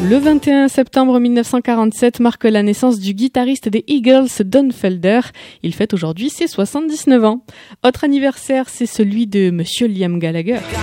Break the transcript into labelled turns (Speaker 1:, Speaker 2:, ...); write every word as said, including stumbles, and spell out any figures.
Speaker 1: Le vingt et un septembre mille neuf cent quarante-sept marque la naissance du guitariste des Eagles, Don Felder. Il fête aujourd'hui ses soixante-dix-neuf ans. Autre anniversaire, c'est celui de Monsieur Liam Gallagher.